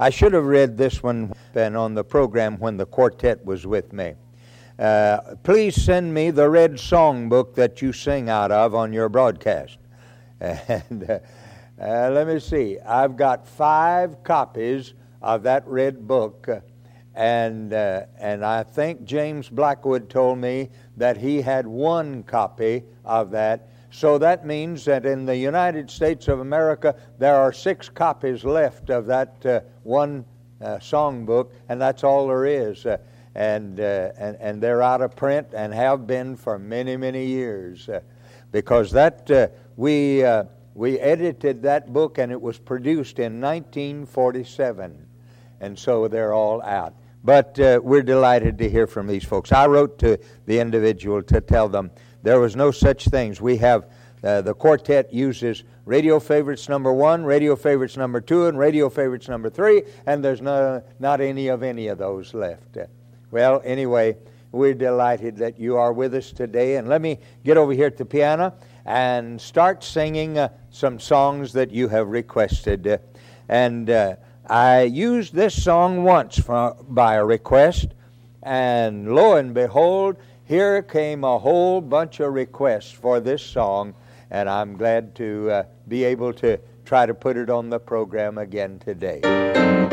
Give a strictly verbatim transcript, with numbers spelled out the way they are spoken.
I should have read this one been on the program when the quartet was with me. Uh, please send me the red songbook that you sing out of on your broadcast. And uh, uh, let me see. I've got five copies of that red book, uh, and uh, and I think James Blackwood told me that he had one copy of that. So that means that in the United States of America, there are six copies left of that uh, one uh, songbook, and that's all there is. Uh, and, uh, and and they're out of print and have been for many, many years. Uh, because that uh, we uh, we edited that book, and it was produced in nineteen forty-seven. And so they're all out. But uh, we're delighted to hear from these folks. I wrote to the individual to tell them there was no such things. We have, uh, the quartet uses radio favorites number one, radio favorites number two, and radio favorites number three, and there's no, not any of any of those left. Uh, well, anyway, we're delighted that you are with us today. And let me get over here at the piano and start singing uh, some songs that you have requested. Uh, and uh, I used this song once for, by a request, and lo and behold, here came a whole bunch of requests for this song, and I'm glad to uh, be able to try to put it on the program again today.